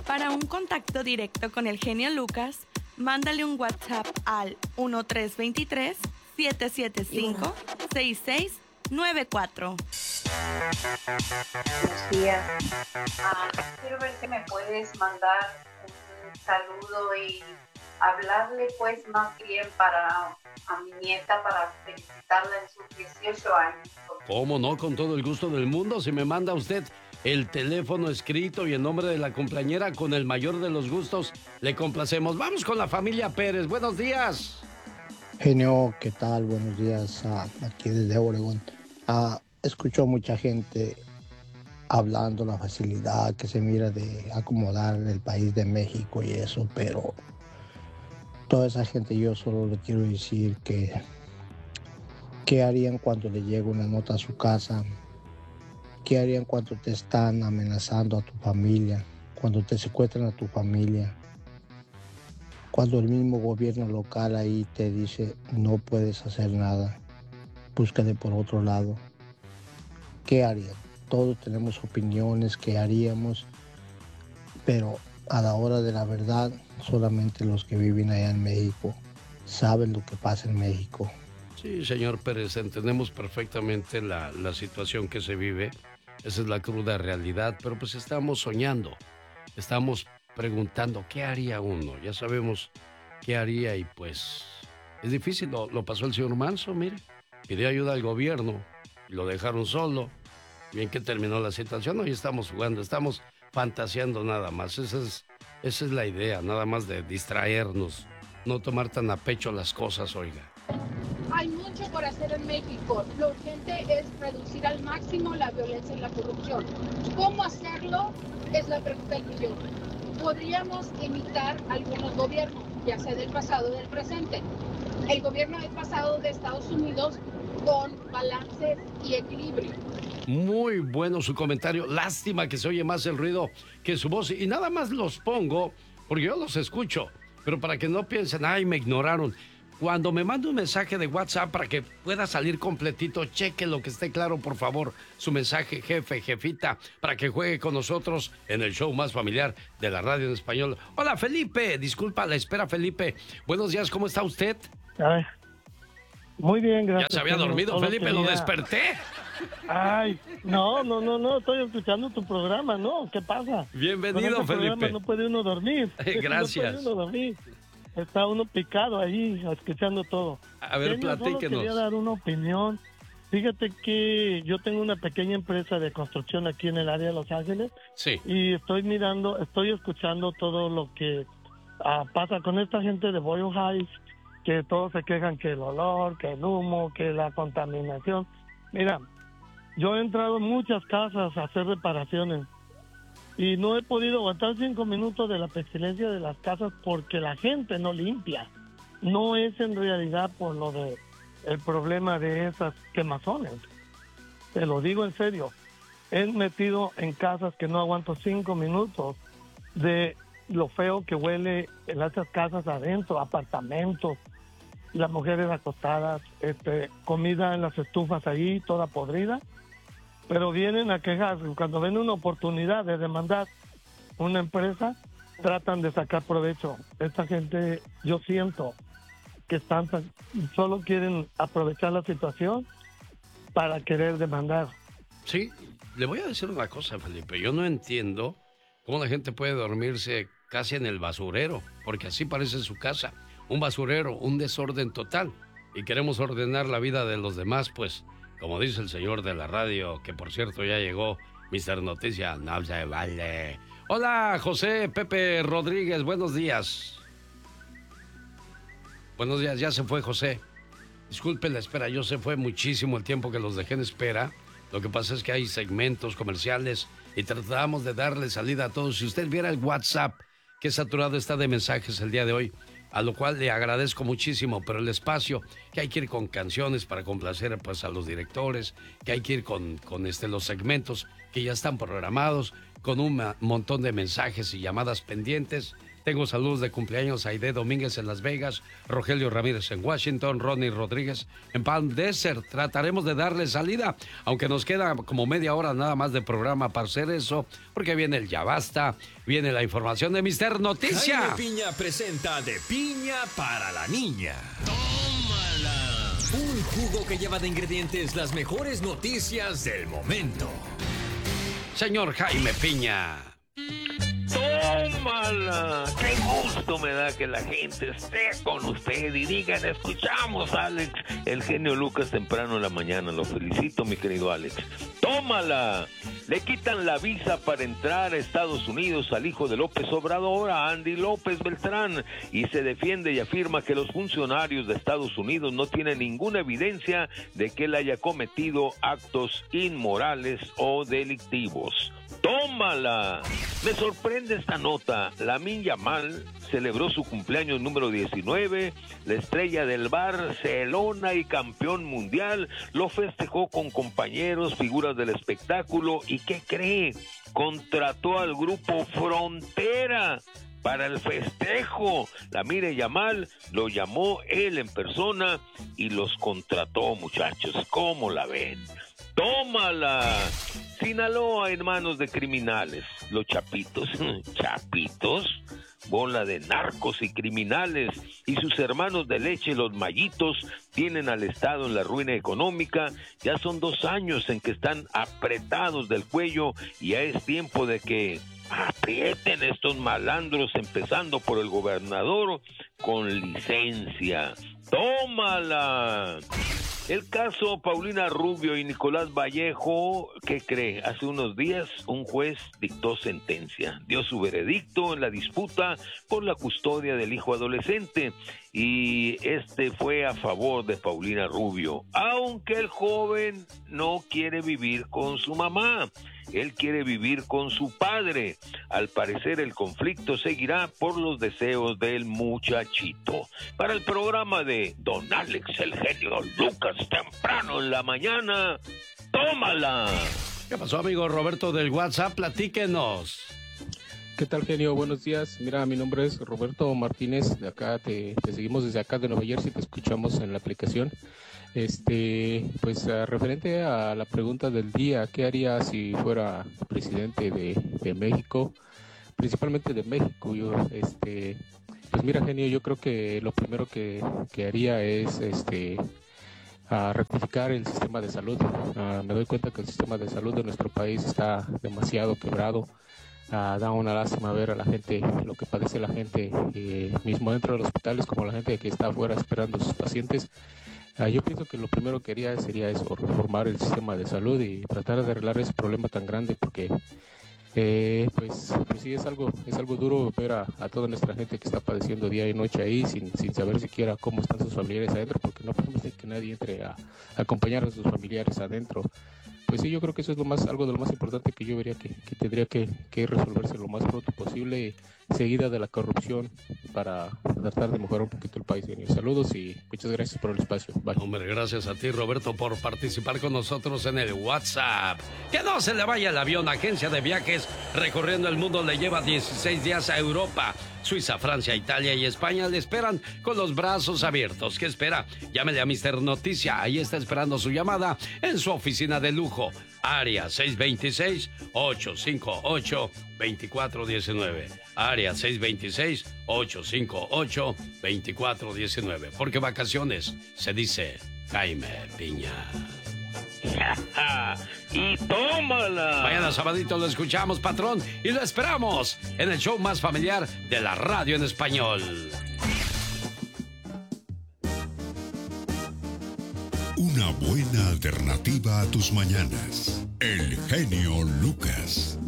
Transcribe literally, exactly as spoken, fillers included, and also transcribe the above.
Para un contacto directo con el genio Lucas, mándale un WhatsApp al uno tres dos tres, siete siete cinco, seis seis nueve cuatro. Buenos días. Ah, quiero ver si me puedes mandar un saludo y hablarle pues más bien para a mi nieta para felicitarla en sus dieciocho años. ¿Cómo no? Con todo el gusto del mundo. Si me manda usted el teléfono escrito y el nombre de la cumpleañera, con el mayor de los gustos le complacemos. Vamos con la familia Pérez. Buenos días. Genio, ¿qué tal? Buenos días, ah, aquí desde Oregón. Ah, escucho a mucha gente hablando la facilidad que se mira de acomodar el país de México y eso, pero toda esa gente yo solo le quiero decir que qué harían cuando le llega una nota a su casa, qué harían cuando te están amenazando a tu familia, cuando te secuestran a tu familia, cuando el mismo gobierno local ahí te dice no puedes hacer nada, búscate por otro lado. ¿Qué harían? Todos tenemos opiniones, ¿qué haríamos? Pero a la hora de la verdad, solamente los que viven allá en México saben lo que pasa en México. Sí, señor Pérez, entendemos perfectamente la, la situación que se vive. Esa es la cruda realidad, pero pues estamos soñando, estamos preguntando qué haría uno. Ya sabemos qué haría y pues es difícil. Lo, lo pasó el señor Manso, mire, pidió ayuda al gobierno y lo dejaron solo. Bien que terminó la situación, hoy estamos jugando, estamos fantaseando nada más. Esa es, esa es la idea, nada más de distraernos, no tomar tan a pecho las cosas, oiga. Hay mucho por hacer en México. Lo urgente es reducir al máximo la violencia y la corrupción. ¿Cómo hacerlo? Es la pregunta del millón. Podríamos imitar algunos gobiernos, ya sea del pasado o del presente. El gobierno del pasado de Estados Unidos con balance y equilibrio. Muy bueno su comentario. Lástima que se oye más el ruido que su voz. Y nada más los pongo porque yo los escucho. Pero para que no piensen, ay, me ignoraron. Cuando me mande un mensaje de WhatsApp para que pueda salir completito, cheque lo que esté claro, por favor. Su mensaje, jefe, jefita, para que juegue con nosotros en el show más familiar de la radio en español. Hola, Felipe. Disculpa la espera, Felipe. Buenos días, ¿cómo está usted? Ay, muy bien, gracias. ¿Ya se había dormido, Solo Felipe? quería... ¿Lo desperté? Ay, no, no, no, no, estoy escuchando tu programa, ¿no? ¿Qué pasa? Bienvenido, Con este Felipe. programa no puede uno dormir. Gracias. No puede uno dormir. Está uno picado ahí, escuchando todo. A ver, Genio, platíquenos. Solo quería dar una opinión. Fíjate que yo tengo una pequeña empresa de construcción aquí en el área de Los Ángeles. Sí. Y estoy mirando, estoy escuchando todo lo que uh, pasa con esta gente de Boyle Heights, que todos se quejan que el olor, que el humo, que la contaminación. Mira, yo he entrado en muchas casas a hacer reparaciones y no he podido aguantar cinco minutos de la pestilencia de las casas porque la gente no limpia. No es en realidad por lo de el problema de esas quemazones. Te lo digo en serio. He metido en casas que no aguanto cinco minutos de lo feo que huele en esas casas adentro, apartamentos, las mujeres acostadas, este, comida en las estufas ahí, toda podrida. Pero vienen a quejarse. Cuando ven una oportunidad de demandar una empresa, tratan de sacar provecho. Esta gente, yo siento que están solo quieren aprovechar la situación para querer demandar. Sí, le voy a decir una cosa, Felipe. Yo no entiendo cómo la gente puede dormirse casi en el basurero, porque así parece su casa. Un basurero, un desorden total. Y queremos ordenar la vida de los demás, pues... Como dice el señor de la radio, que por cierto ya llegó, mister Noticia, no se vale. Hola, José Pepe Rodríguez, buenos días. Buenos días, ya se fue José. Disculpe la espera, yo se fue muchísimo el tiempo que los dejé en espera. Lo que pasa es que hay segmentos comerciales y tratamos de darle salida a todos. Si usted viera el WhatsApp, que saturado está de mensajes el día de hoy, a lo cual le agradezco muchísimo, pero el espacio, que hay que ir con canciones para complacer pues a los directores, que hay que ir con, con este, los segmentos que ya están programados, con un montón de mensajes y llamadas pendientes, Tengo saludos de cumpleaños a Aide Domínguez en Las Vegas, Rogelio Ramírez en Washington, Ronnie Rodríguez en Palm Desert. Trataremos de darle salida, aunque nos queda como media hora nada más de programa para hacer eso, porque viene el Ya Basta, viene la información de Mister Noticia. Jaime Piña presenta De Piña para la Niña. ¡Tómala! Un jugo que lleva de ingredientes las mejores noticias del momento. Señor Jaime Piña. ¡Tómala! ¡Qué gusto me da que la gente esté con usted y digan, escuchamos a Alex, el genio Lucas temprano en la mañana? Lo felicito, mi querido Alex. ¡Tómala! Le quitan la visa para entrar a Estados Unidos al hijo de López Obrador, a Andy López Beltrán, y se defiende y afirma que los funcionarios de Estados Unidos no tienen ninguna evidencia de que él haya cometido actos inmorales o delictivos. ¡Tómala! Me sorprende esta nota. Lamine Yamal celebró su cumpleaños número diecinueve, la estrella del Barcelona y campeón mundial, lo festejó con compañeros, figuras del espectáculo, y ¿qué cree? Contrató al grupo Frontera para el festejo. Lamine Yamal lo llamó él en persona y los contrató, muchachos. ¿Cómo la ven? ¡Tómala! Sinaloa en manos de criminales. Los chapitos, chapitos, bola de narcos y criminales, y sus hermanos de leche, los mallitos, tienen al Estado en la ruina económica. Ya son dos años en que están apretados del cuello y ya es tiempo de que aprieten estos malandros, empezando por el gobernador con licencia. ¡Tómala! El caso Paulina Rubio y Nicolás Vallejo, ¿qué cree? Hace unos días un juez dictó sentencia, dio su veredicto en la disputa por la custodia del hijo adolescente, y este fue a favor de Paulina Rubio, aunque el joven no quiere vivir con su mamá. Él quiere vivir con su padre. Al parecer el conflicto seguirá por los deseos del muchachito. Para el programa de Don Alex, el genio Lucas, temprano en la mañana, tómala. ¿Qué pasó, amigo Roberto del WhatsApp? Platíquenos. ¿Qué tal, genio? Buenos días. Mira, mi nombre es Roberto Martínez. De acá te, te seguimos desde acá de Nueva Jersey, te escuchamos en la aplicación. Este, pues uh, referente a la pregunta del día, ¿qué haría si fuera presidente de, de México? Principalmente de México. Yo, este, pues mira, genio, yo creo que lo primero que, que haría es, este, a rectificar el sistema de salud. Uh, me doy cuenta que el sistema de salud de nuestro país está demasiado quebrado. Uh, da una lástima ver a la gente, lo que padece la gente, eh, mismo dentro de los hospitales, como la gente que está afuera esperando a sus pacientes. Uh, yo pienso que lo primero que haría sería eso, reformar el sistema de salud y tratar de arreglar ese problema tan grande, porque eh, pues, pues sí es algo es algo duro ver a, a toda nuestra gente que está padeciendo día y noche ahí sin, sin saber siquiera cómo están sus familiares adentro, porque no permiten que nadie entre a, a acompañar a sus familiares adentro. Pues sí, yo creo que eso es lo más, algo de lo más importante que yo vería que, que tendría que, que resolverse lo más pronto posible, seguida de la corrupción, para tratar de mejorar un poquito el país. Saludos y muchas gracias por el espacio. Bye. Hombre, gracias a ti, Roberto, por participar con nosotros en el WhatsApp. Que no se le vaya el avión. Agencia de Viajes Recorriendo el Mundo le lleva dieciséis días a Europa, Suiza, Francia, Italia y España. Le esperan con los brazos abiertos. ¿Qué espera? Llámele a Mister Noticia. Ahí está esperando su llamada en su oficina de lujo. Área seis dos seis, ocho cinco ocho, dos cuatro uno nueve. Área seis dos seis, ocho cinco ocho, dos cuatro uno nueve. Porque vacaciones se dice Jaime Piña. ¡Y tómala! Mañana sabadito lo escuchamos, patrón, y lo esperamos en el show más familiar de la radio en español. Una buena alternativa a tus mañanas. El genio Lucas.